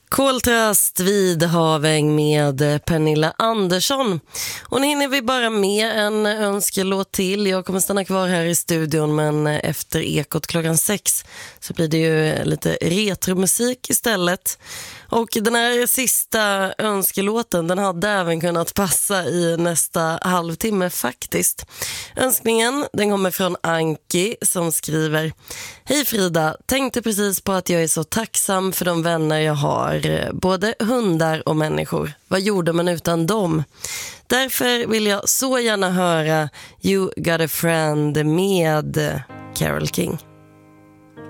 Koltrast vid Haväng med Pernilla Andersson. Och nu hinner vi bara med en önskelåt till. Jag kommer stanna kvar här i studion, men efter Ekot klockan 6 så blir det ju lite retromusik istället. Och den här sista önskelåten, den hade även kunnat passa i nästa halvtimme faktiskt. Önskningen, den kommer från Anki som skriver: Hej Frida, tänkte precis på att jag är så tacksam för de vänner jag har, både hundar och människor. Vad gjorde man utan dem? Därför vill jag så gärna höra You Got a Friend med Carole King.